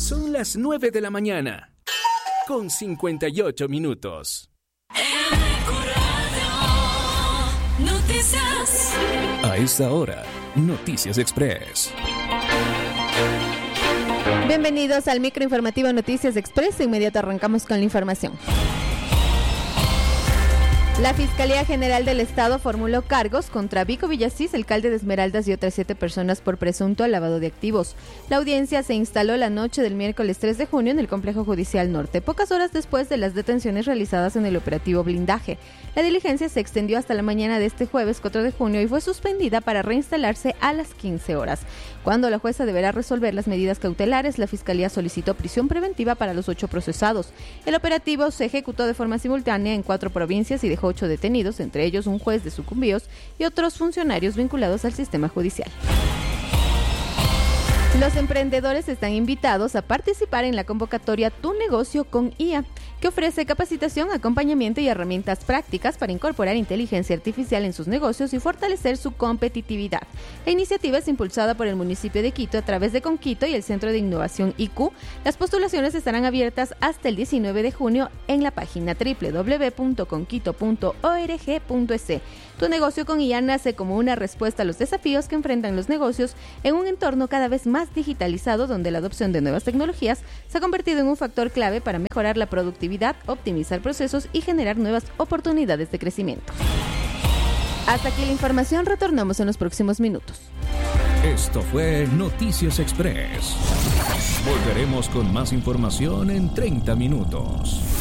Son las 9 de la mañana, con 58 minutos. Noticias. A esta hora, Noticias Express. Bienvenidos al microinformativo Noticias Express. De inmediato arrancamos con la información. La Fiscalía General del Estado formuló cargos contra Vico Villasís, alcalde de Esmeraldas, y otras 7 personas por presunto lavado de activos. La audiencia se instaló la noche del miércoles 3 de junio en el Complejo Judicial Norte, pocas horas después de las detenciones realizadas en el operativo Blindaje. La diligencia se extendió hasta la mañana de este jueves 4 de junio y fue suspendida para reinstalarse a las 15 horas. Cuando la jueza deberá resolver las medidas cautelares, la Fiscalía solicitó prisión preventiva para los 8 procesados. El operativo se ejecutó de forma simultánea en 4 provincias y dejó 8 detenidos, entre ellos un juez de Sucumbíos y otros funcionarios vinculados al sistema judicial. Los emprendedores están invitados a participar en la convocatoria Tu Negocio con IA, que ofrece capacitación, acompañamiento y herramientas prácticas para incorporar inteligencia artificial en sus negocios y fortalecer su competitividad. La iniciativa es impulsada por el municipio de Quito a través de Conquito y el Centro de Innovación IQ. Las postulaciones estarán abiertas hasta el 19 de junio en la página www.conquito.org.es. Tu Negocio con IA nace como una respuesta a los desafíos que enfrentan los negocios en un entorno cada vez más digitalizado, donde la adopción de nuevas tecnologías se ha convertido en un factor clave para mejorar la productividad, optimizar procesos y generar nuevas oportunidades de crecimiento. Hasta aquí la información, retornamos en los próximos minutos. Esto fue Noticias Express. Volveremos con más información en 30 minutos.